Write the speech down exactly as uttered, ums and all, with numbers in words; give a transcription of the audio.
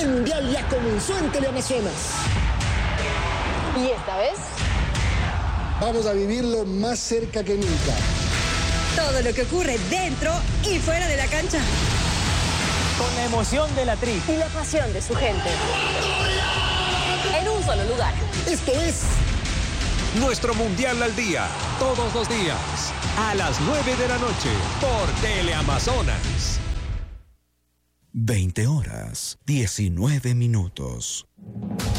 El Mundial ya comenzó en Teleamazonas. ¿Y esta vez? Vamos a vivirlo más cerca que nunca. Todo lo que ocurre dentro y fuera de la cancha. Con la emoción de la tri. Y la pasión de su gente. En un solo lugar. Esto es... Nuestro Mundial al Día. Todos los días. A las nueve de la noche. Por Teleamazonas. veinte horas, diecinueve minutos.